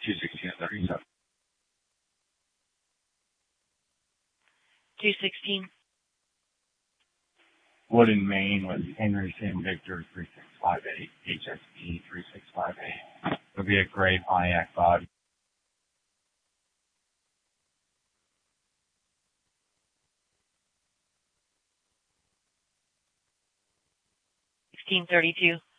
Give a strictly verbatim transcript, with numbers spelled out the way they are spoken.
two sixteen thirty-seven. two sixteen. Wood in Maine with Henry Sam Victor three six five eight, H S P three six five eight. It'll be a gray Pontiac body. sixteen thirty-two.